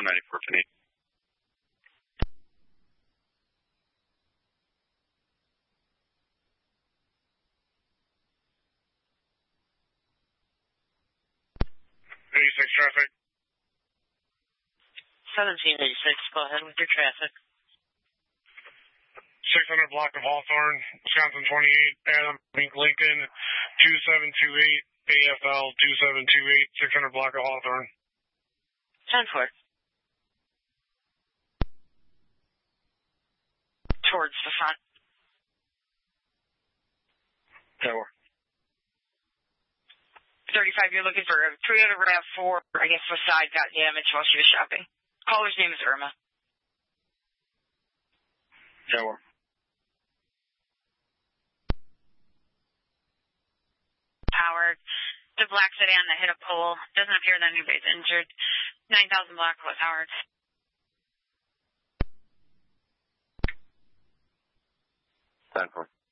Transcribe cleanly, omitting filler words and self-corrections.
94 86 traffic. 1786, go ahead with your traffic. 600 block of Hawthorne, Wisconsin 28, Adam Mink Lincoln, 2728, AFL 2728, 600 block of Hawthorne. 10-4. Towards the front. Tower. 35, you're looking for a Toyota RAV4. I guess the side got damaged while she was shopping. Caller's name is Irma. Tower. Howard. The black sedan that hit a pole. Doesn't appear that anybody's injured. 9,000 block was Howard. Stanford.